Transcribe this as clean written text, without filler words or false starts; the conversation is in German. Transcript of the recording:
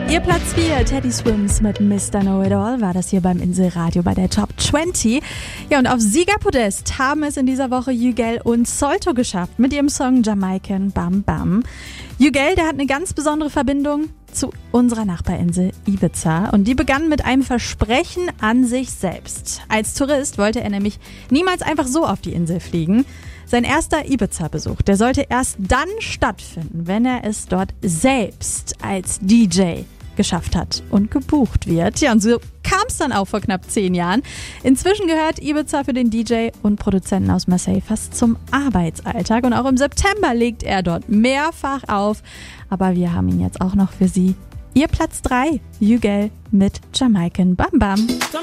Ihr Platz 4, Teddy Swims mit Mr. Know-It-All, war das hier beim Inselradio bei der Top 20. Ja, und auf Siegerpodest haben es in dieser Woche Yügel und Solto geschafft mit ihrem Song Jamaican Bam Bam. Yügel, der hat eine ganz besondere Verbindung zu unserer Nachbarinsel Ibiza und die begann mit einem Versprechen an sich selbst. Als Tourist wollte er nämlich niemals einfach so auf die Insel fliegen. Sein erster Ibiza-Besuch, der sollte erst dann stattfinden, wenn er es dort selbst als DJ geschafft hat und gebucht wird. Ja, und so kam es dann auch vor knapp 10 Jahren. Inzwischen gehört Ibiza für den DJ und Produzenten aus Marseille fast zum Arbeitsalltag. Und auch im September legt er dort mehrfach auf. Aber wir haben ihn jetzt auch noch für Sie. Ihr Platz 3, Yügel mit Jamaican Bam Bam.